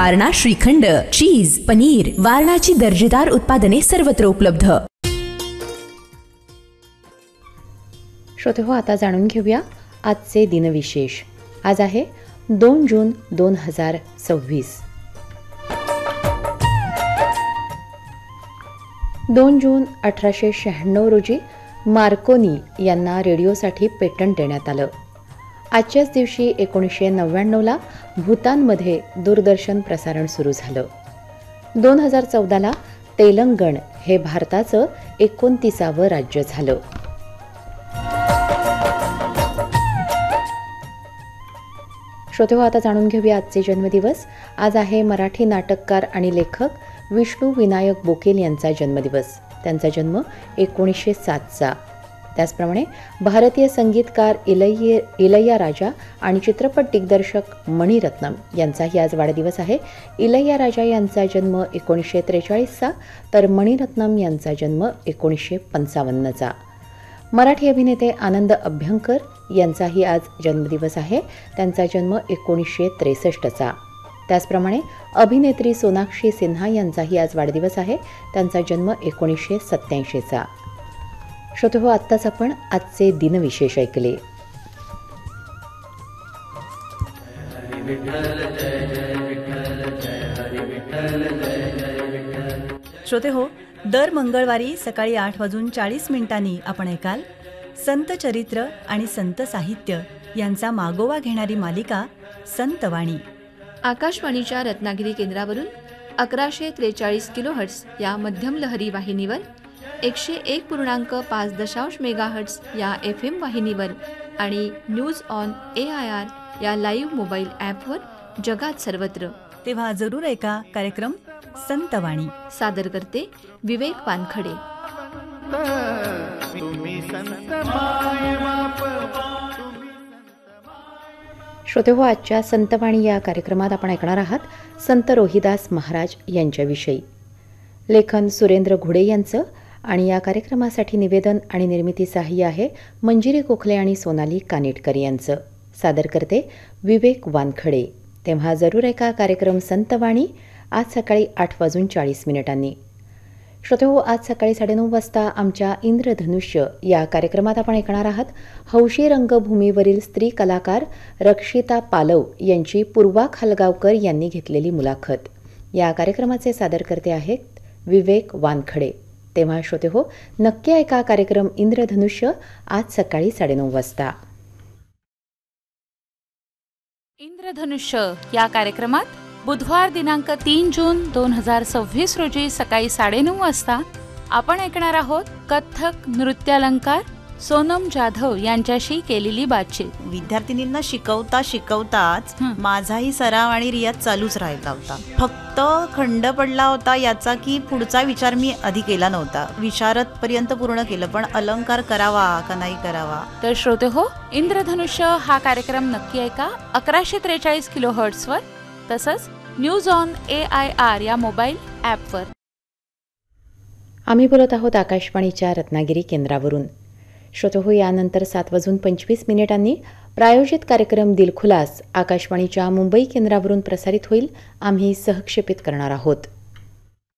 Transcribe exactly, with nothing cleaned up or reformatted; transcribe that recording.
वारणा श्रीखंड, चीज, पनीर, वारणाची दर्जेदार उत्पादने सर्वत्र उपलब्ध. श्रोतेहो, आता जाणून घेऊया आजचे दिनविशेष. आज आहे दोन जून दोन हजार सव्वीस. दोन जून अठराशे शहाण्णव रोजी मार्कोनी यांना रेडिओसाठी पेटंट देण्यात आलं. आजच्याच दिवशी एकोणीसशे नव्याण्णवला भूतानमध्ये दूरदर्शन प्रसारण सुरू झालं. दोन हजार चौदाला तेलंगण हे भारताचं एकोणतीसावं राज्य झालं. श्रोतेहो, आता जाणून घेऊया आजचे जन्मदिवस. आज आहे मराठी नाटककार आणि लेखक विष्णू विनायक बोकेल यांचा जन्मदिवस. त्यांचा जन्म एकोणीसशे सातचा. त्याचप्रमाणे भारतीय संगीतकार इलैय इलैयाराजा आणि चित्रपट दिग्दर्शक मणिरत्नम यांचाही आज वाढदिवस आहे. इलैयाराजा यांचा जन्म एकोणीसशे त्रेचाळीसचा तर मणिरत्नम यांचा जन्म एकोणीसशे पंचावन्नचा. मराठी अभिनेते आनंद अभ्यंकर यांचाही आज जन्मदिवस आहे. त्यांचा जन्म एकोणीसशे त्रेसष्टचा. त्याचप्रमाणे अभिनेत्री सोनाक्षी सिन्हा यांचाही आज वाढदिवस आहे. त्यांचा जन्म एकोणीसशे सत्त्याऐंशीचा. श्रोतेहो, आत्ताच आपण आजचे दिनविशेष ऐकले. श्रोतेहो, दर मंगळवारी सकाळी आठ वाजून चाळीस मिनिटांनी आपण ऐकाल संत चरित्र आणि संत साहित्य यांचा मागोवा घेणारी मालिका संतवाणी. आकाशवाणीच्या रत्नागिरी केंद्रावरून अकराशे त्रेचाळीस किलोहर्ट्ज या मध्यम लहरी वाहिनीवर, एकशे एक पूर्णांक पाच दशांश मेगाहर्ट्ज या एफ एम वाहिनीवर आणि news on A I R या लाईव्ह मोबाईल ॲपवर जगात सर्वत्र. तेव्हा जरूर ऐका कार्यक्रम संतवाणी. सादर करते विवेक वानखडे. श्रोतेहो, आजच्या संतवाणी या कार्यक्रमात आपण ऐकणार आहात संत रोहिदास महाराज यांच्याविषयी. लेखन सुरेंद्र घुडे यांचं आणि या कार्यक्रमासाठी निवेदन आणि निर्मिती सहाय्य आहे मंजिरी कोखले आणि सोनाली कानेटकर यांचं. सादर करते विवेक वानखडे. तेव्हा जरूर ऐका कार्यक्रम संतवाणी आज सकाळी आठ वाजून चाळीस मिनिटांनी. श्रोतेहो, आज सकाळी साडेनऊ वाजता आमच्या इंद्रधनुष्य या कार्यक्रमात आपण ऐकणार आहात हौशी रंगभूमीवरील स्त्री कलाकार रक्षिता पालव यांची पूर्वा खालगावकर यांनी घेतलेली मुलाखत. या कार्यक्रमाचे सादरकर्ते आहेत विवेक वानखडे. तेव्हा श्रोतेहो, नक्की ऐका कार्यक्रम इंद्रधनुष्य आज सकाळी साडेनऊ वाजता. इंद्रधनुष्य या कार्यक्रमात बुधवार दिनांक तीन जून दोन हजार सव्वीस रोजी सकाळी साडेनऊ वाजता आपण ऐकणार आहोत कथ्थक नृत्यालंकार सोनम जाधव यांच्याशी केलेली बातचीत. विद्यार्थिनींना शिकवता शिकवताच माझाही सराव आणि रियाज चालूच राहिला होता. फक्त खंड पडला होता याचा की पुढचा विचार मी आधी केला नव्हता. विशारद पर्यंत पूर्ण केलं, पण अलंकार करावा का नाही करावा. तर श्रोते हो, इंद्रधनुष्य हा कार्यक्रम नक्की ऐका अकराशे त्रेचाळीस किलो हर्ट्झवर, तसंच news on A I R या मोबाईल ॲपवर. आम्ही बोलत आहोत आकाशवाणीच्या रत्नागिरी केंद्रावरून. श्रोतहो, यानंतर सात वाजून पंचवीस मिनिटांनी प्रायोजित कार्यक्रम दिलखुलास आकाशवाणीच्या मुंबई केंद्रावरून प्रसारित होईल. आम्ही सहक्षेपित करणार आहोत.